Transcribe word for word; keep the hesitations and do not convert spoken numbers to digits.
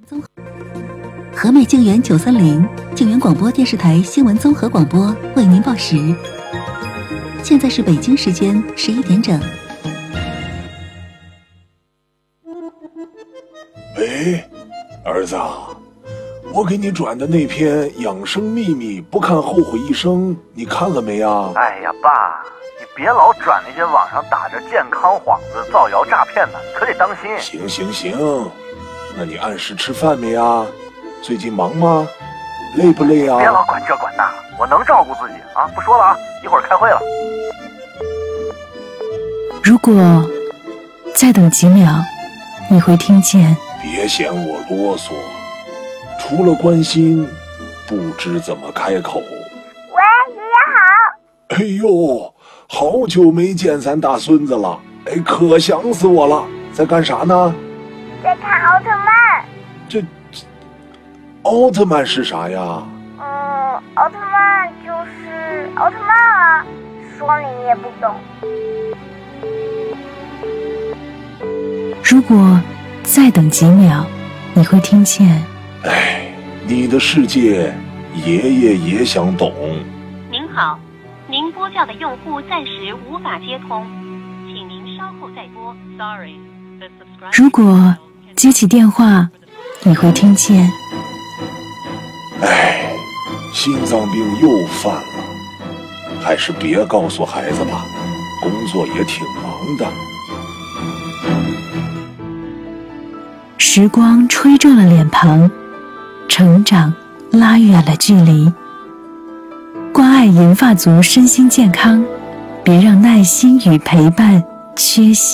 和美静园九三零静园广播电视台新闻综合广播为您报时，现在是北京时间十一点整。 哎，儿子啊，我给你转的那篇养生秘密不看后悔一生，你看了没啊？ 哎呀，爸，你别老转那些网上打着健康幌子造谣诈骗的，可得当心。 行行行，那你按时吃饭没啊？最近忙吗？累不累啊？ 别老管这管那，我能照顾自己啊！不说了啊，一会儿开会了。 如果再等几秒，你会听见。 别嫌我啰嗦，除了关心，不知怎么开口。 喂，爷爷好。 哎呦，好久没见咱大孙子了，哎，可想死我了。在干啥呢？ 在看奥特曼。 这奥特曼是啥呀？ 嗯，奥特曼就是奥特曼啊，说你也不懂。 如果再等几秒，你会听见。 哎，你的世界，爷爷也想懂。 您好，您拨叫的用户暂时无法接通，请您稍后再拨。Sorry。 如果接起电话，你会听见。 哎，心脏病又犯了，还是别告诉孩子吧，工作也挺忙的。 时光吹皱了脸庞，成长拉远了距离。关爱银发族身心健康，别让耐心与陪伴缺席。